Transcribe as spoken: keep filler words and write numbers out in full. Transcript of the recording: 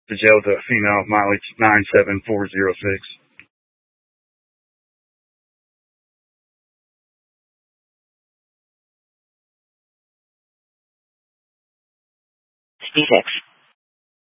The Delta, female, mileage nine seven four zero six. Steve Hicks.